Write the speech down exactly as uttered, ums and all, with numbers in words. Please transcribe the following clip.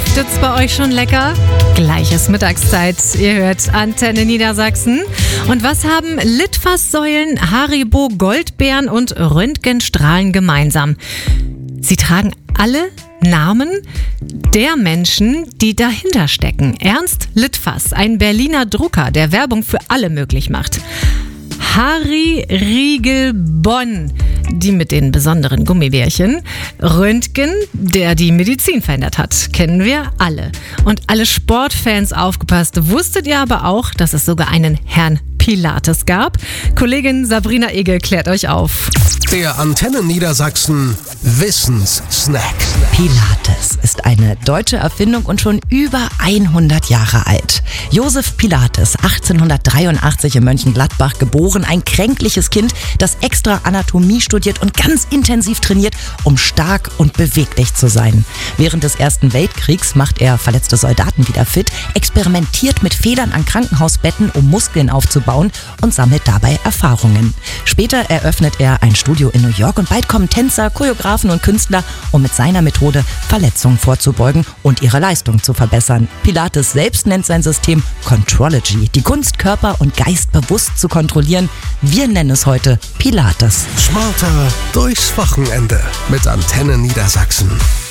Duftet's bei euch schon lecker? Gleich ist Mittagszeit. Ihr hört Antenne Niedersachsen. Und was haben Litfaßsäulen, Haribo, Goldbeeren und Röntgenstrahlen gemeinsam? Sie tragen alle Namen der Menschen, die dahinter stecken. Ernst Litfaß, ein Berliner Drucker, der Werbung für alle möglich macht. Harry Riegel Bonn, die mit den besonderen Gummibärchen. Röntgen, der die Medizin verändert hat, kennen wir alle. Und alle Sportfans aufgepasst. Wusstet ihr aber auch, dass es sogar einen Herrn Pilates gab? Kollegin Sabrina Egel klärt euch auf. Der Antenne Niedersachsen Wissenssnack. Pilates ist eine deutsche Erfindung und schon über hundert Jahre alt. Josef Pilates, achtzehnhundertdreiundachtzig in Mönchengladbach geboren, ein kränkliches Kind, das extra Anatomie studiert und ganz intensiv trainiert, um stark und beweglich zu sein. Während des Ersten Weltkriegs macht er verletzte Soldaten wieder fit, experimentiert mit Federn an Krankenhausbetten, um Muskeln aufzubauen und sammelt dabei Erfahrungen. Später eröffnet er ein Studio in New York und bald kommen Tänzer, Choreografen und Künstler, um mit seiner Methode Verletzungen vorzubeugen und ihre Leistung zu verbessern. Pilates selbst nennt sein System Contrology, die Kunst, Körper und Geist bewusst zu kontrollieren. Wir nennen es heute Pilates. Smarter durchs Wochenende mit Antenne Niedersachsen.